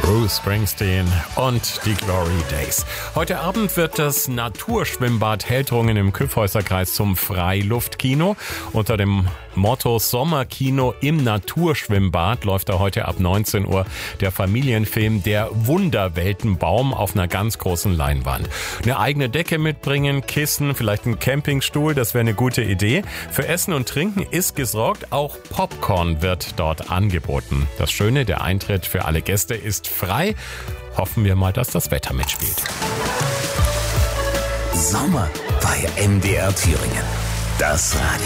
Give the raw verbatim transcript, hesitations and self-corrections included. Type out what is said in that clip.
Bruce Springsteen und die Glory Days. Heute Abend wird das Naturschwimmbad Heldrungen im Kyffhäuserkreis zum Freiluftkino. Unter dem Motto Sommerkino im Naturschwimmbad läuft da heute ab neunzehn Uhr der Familienfilm Der Wunderweltenbaum auf einer ganz großen Leinwand. Eine eigene Decke mitbringen, Kissen, vielleicht ein Campingstuhl, das wäre eine gute Idee. Für Essen und Trinken ist gesorgt, auch Popcorn wird dort angeboten. Das Schöne, der Eintritt für alle Gäste ist frei. Hoffen wir mal, dass das Wetter mitspielt. Sommer bei M D R Thüringen. Das Radio.